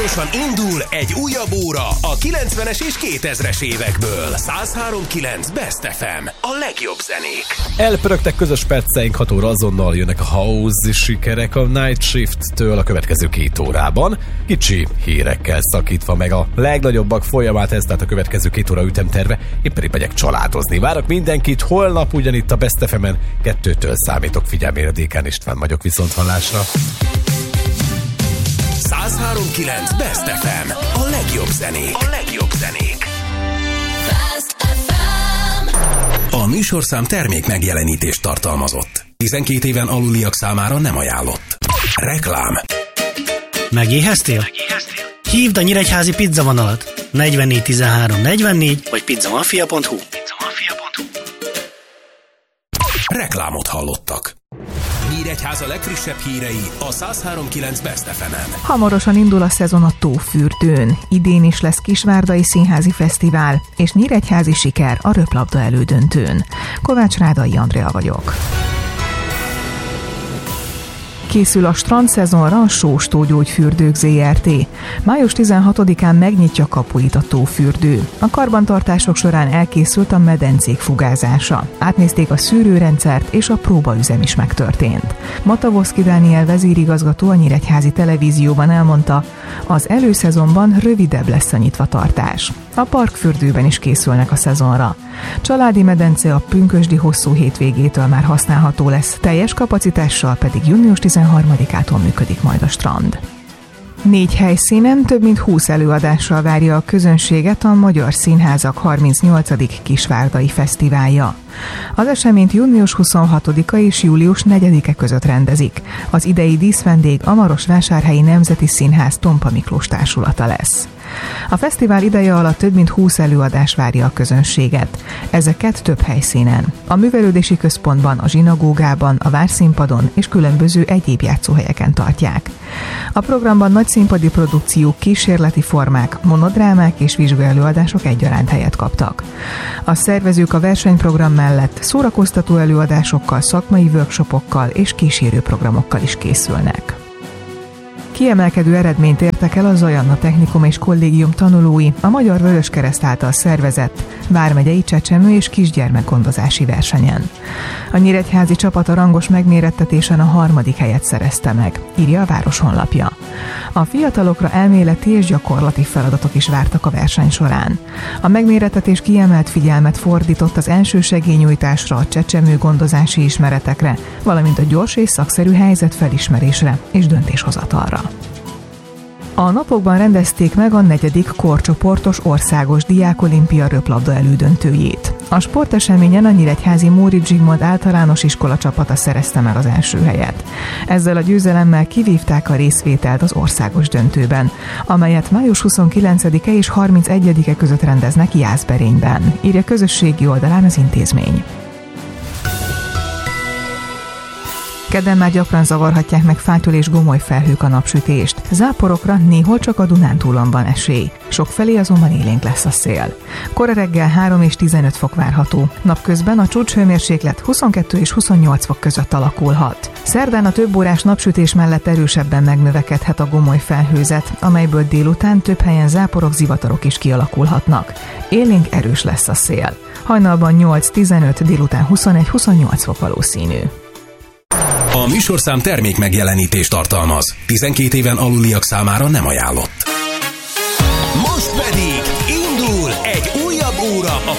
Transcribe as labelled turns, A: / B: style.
A: Hamarosan indul egy újabb óra a 90-es és 2000-es évekből. 103.9 Best FM. A legjobb zenék.
B: Elpörögtek közös perceink, 6 óra azonnal jönnek a house sikerek a Night Shift-től a következő 2 órában. Kicsi hírekkel szakítva meg a legnagyobbak folyamát, ez tehát a következő 2 óra ütemterve. Én pedig megyek családozni. Várok mindenkit holnap ugyanitt a Best FM-en. 2-től számítok figyelmére. Dékán István vagyok, viszonthallásra.
A: 103.9 Best FM. A legjobb zenék. A legjobb zenék.
C: Best FM.
A: A műsorszám termék megjelenítést tartalmazott. 12 éven aluliak számára nem ajánlott. Reklám.
D: Megéheztél? Hívd a Nyíregyházi pizzavonalat 44 13 44 vagy pizzamafia.hu.
A: Reklámot hallottak. Nyíregyháza legfrissebb hírei a 103.9 Best FM-en.
E: Hamarosan indul a szezon a Tófürdőn. Idén is lesz Kisvárdai Színházi Fesztivál és nyíregyházi siker a röplabda elődöntőn. Kovács Rádai Andrea vagyok. Készül a strandszezonra a Sóstó Gyógyfürdők Zrt. Május 16-án megnyitja kapuit a Tófürdő. A karbantartások során elkészült a medencék fugázása. Átnézték a szűrőrendszert, és a próbaüzem is megtörtént. Matavoszki Dániel vezérigazgató a Nyíregyházi Televízióban elmondta, az előszezonban rövidebb lesz a nyitvatartás. A parkfürdőben is készülnek a szezonra. Családi medence a pünkösdi hosszú hétvégétől már használható lesz, teljes kapacitással pedig június 13-ától működik majd a strand. 4 helyszínen több mint 20 előadással várja a közönséget a Magyar Színházak 38. Kisvárdai Fesztiválja. Az eseményt június 26-a és július 4-e között rendezik. Az idei díszvendég a Marosvásárhelyi Nemzeti Színház Tompa Miklós társulata lesz. A fesztivál ideje alatt több mint 20 előadás várja a közönséget. Ezeket több helyszínen. A művelődési központban, a zsinagógában, a várszínpadon és különböző egyéb játszóhelyeken tartják. A programban nagy színpadi produkciók, kísérleti formák, monodrámák és vizsgaelőadások egyaránt helyet kaptak. A szervezők a versenyprogram mellett szórakoztató előadásokkal, szakmai workshopokkal és kísérőprogramokkal is készülnek. Kiemelkedő eredményt értek el a Zajanna Technikum és Kollégium tanulói a Magyar Vöröskereszt által szervezett vármegyei csecsemő- és kisgyermekgondozási versenyen. A nyíregyházi csapat a rangos megmérettetésen a 3. helyet szerezte meg, írja a város honlapja. A fiatalokra elméleti és gyakorlati feladatok is vártak a verseny során. A megmérettetés kiemelt figyelmet fordított az elsősegélynyújtásra, a csecsemőgondozási ismeretekre, valamint a gyors és szakszerű helyzetfelismerésre és döntéshozatalra. A napokban rendezték meg a 4. korcsoportos országos diákolimpia röplabda elődöntőjét. A sporteseményen a nyíregyházi Móricz Zsigmond általános iskola csapata szerezte meg az első helyet. Ezzel a győzelemmel kivívták a részvételt az országos döntőben, amelyet május 29-e és 31-e között rendeznek Jászberényben, írja közösségi oldalán az intézmény. Kedden már gyakran zavarhatják meg fáttyol és gomoly felhők a napsütést. Záporokra néhol csak a Dunántúlon van esély. Sokfelé azonban élénk lesz a szél. Kora reggel 3 és 15 fok várható. Napközben a csúcshőmérséklet 22 és 28 fok között alakulhat. Szerdán a több órás napsütés mellett erősebben megnövekedhet a gomoly felhőzet, amelyből délután több helyen záporok, zivatarok is kialakulhatnak. Élénk erős lesz a szél. Hajnalban 8-15, délután 21-28 fok valószínű.
A: A műsorszám termék megjelenítést tartalmaz. 12 éven aluliak számára nem ajánlott. Most pedig indul egy újabb óra a